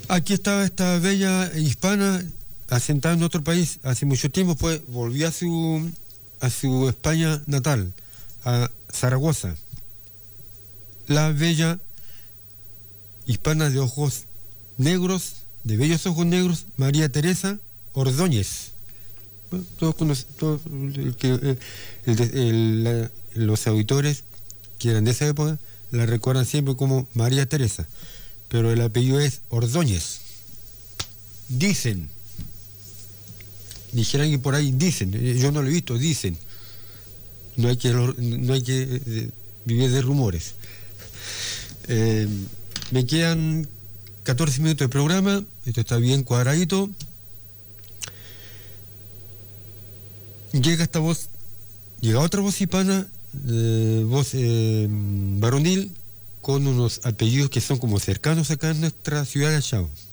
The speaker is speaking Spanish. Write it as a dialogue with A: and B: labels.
A: Aquí estaba esta bella hispana asentada en otro país hace mucho tiempo, pues volvió a su España natal, a Zaragoza. La bella hispana de ojos negros, de bellos ojos negros, María Teresa Ordóñez. Bueno, todos conocen, los auditores que eran de esa época la recuerdan siempre como María Teresa, pero el apellido es Ordóñez. Dicen, dijeran que por ahí dicen, yo no lo he visto, dicen. No hay que vivir de rumores. Me quedan 14 minutos de programa, esto está bien cuadradito. Llega otra voz hispana, voz varonil, con unos apellidos que son como cercanos acá en nuestra ciudad de Chao.